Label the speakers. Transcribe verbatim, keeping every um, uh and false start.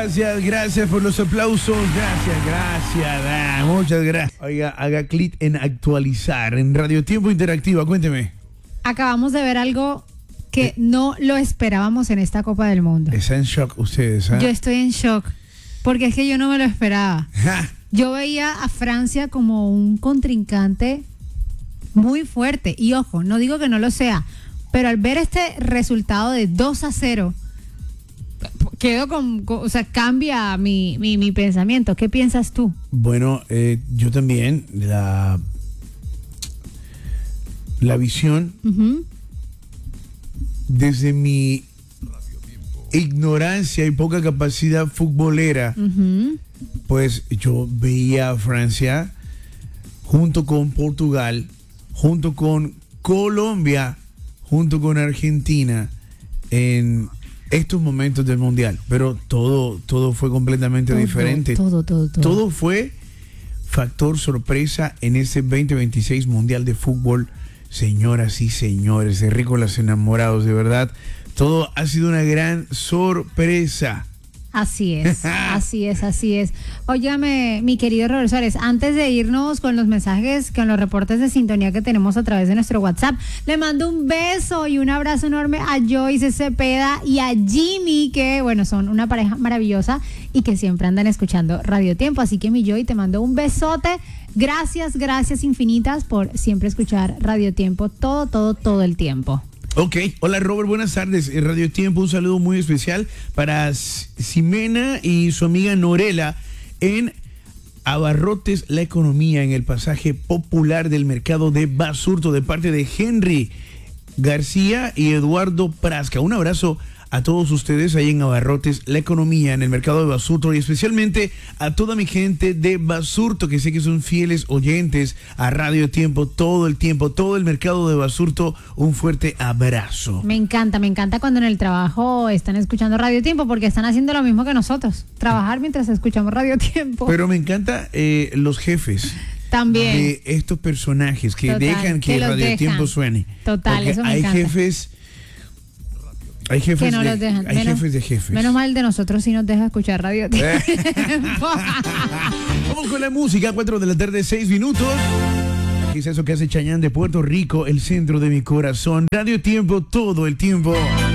Speaker 1: gracias, gracias por los aplausos. Gracias, gracias, ah, muchas gracias. Oiga, haga clic en actualizar en Radio Tiempo Interactiva. Cuénteme.
Speaker 2: Acabamos de ver algo que no lo esperábamos en esta Copa del Mundo.
Speaker 1: Están en shock ustedes, ¿ah?
Speaker 2: Yo estoy en shock, porque es que yo no me lo esperaba.
Speaker 1: Ja.
Speaker 2: Yo veía a Francia como un contrincante muy fuerte. Y ojo, no digo que no lo sea, pero al ver este resultado de dos a cero, quedo con, con o sea, cambia mi, mi, mi pensamiento. ¿Qué piensas tú?
Speaker 1: Bueno, eh, yo también, la, la visión,
Speaker 2: Uh-huh.
Speaker 1: desde mi ignorancia y poca capacidad futbolera,
Speaker 2: Uh-huh.
Speaker 1: pues yo veía a Francia junto con Portugal, junto con Colombia, junto con Argentina en estos momentos del Mundial. Pero todo, todo fue completamente
Speaker 2: Todo,
Speaker 1: diferente.
Speaker 2: todo, todo, todo.
Speaker 1: Todo fue factor sorpresa en este veinte veintiséis Mundial de Fútbol. Señoras y señores, de Rícolas Enamorados, de verdad, todo ha sido una gran sorpresa.
Speaker 2: Así es, así es, así es. Óyame, mi querido Robert Suárez, antes de irnos con los mensajes, con los reportes de sintonía que tenemos a través de nuestro WhatsApp, le mando un beso y un abrazo enorme a Joyce Cepeda y a Jimmy, que bueno, son una pareja maravillosa y que siempre andan escuchando Radio Tiempo. Así que mi Joy, te mando un besote. Gracias, gracias infinitas por siempre escuchar Radio Tiempo todo, todo, todo el tiempo.
Speaker 1: Ok, hola Robert, buenas tardes. En Radio Tiempo, un saludo muy especial para Ximena y su amiga Norela en Abarrotes La Economía, en el pasaje popular del mercado de Basurto, de parte de Henry García y Eduardo Prasca. Un abrazo a todos ustedes ahí en Abarrotes La Economía, en el mercado de Basurto, y especialmente a toda mi gente de Basurto, que sé que son fieles oyentes a Radio Tiempo todo el tiempo, todo el mercado de Basurto. Un fuerte abrazo.
Speaker 2: Me encanta, me encanta cuando en el trabajo están escuchando Radio Tiempo, porque están haciendo lo mismo que nosotros, trabajar mientras escuchamos Radio Tiempo.
Speaker 1: Pero me encanta eh, los jefes
Speaker 2: También.
Speaker 1: de estos personajes que
Speaker 2: Total,
Speaker 1: dejan que,
Speaker 2: que los
Speaker 1: Radio
Speaker 2: dejan.
Speaker 1: Tiempo suene.
Speaker 2: Total,
Speaker 1: Porque
Speaker 2: eso me
Speaker 1: hay
Speaker 2: encanta.
Speaker 1: jefes hay jefes
Speaker 2: Que no
Speaker 1: de,
Speaker 2: los dejan.
Speaker 1: hay
Speaker 2: Menos-
Speaker 1: jefes de jefes.
Speaker 2: Menos mal de nosotros si nos deja escuchar Radio Tiempo.
Speaker 1: Vamos con la música, cuatro de la tarde, seis minutos. Aquí es eso que hace Chayanne de Puerto Rico, el centro de mi corazón. Radio Tiempo todo el tiempo.